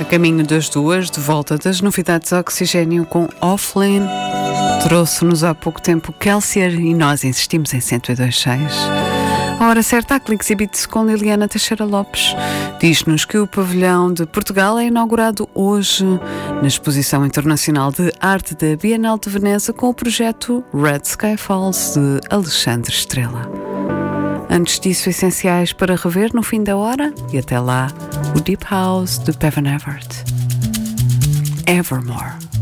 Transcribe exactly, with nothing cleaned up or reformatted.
caminho das duas, de volta das novidades Oxigênio com Offline. Trouxe-nos há pouco tempo Kelsier e nós insistimos em cento e dois ponto seis. A hora certa, a Clicks e Beats com Liliana Teixeira Lopes. Diz-nos que o pavilhão de Portugal é inaugurado hoje na Exposição Internacional de Arte da Bienal de Veneza com o projeto Red Sky Falls de Alexandre Estrela. Antes disso, essenciais para rever no fim da hora e até lá, o Deep House de Peven Evert. Evermore.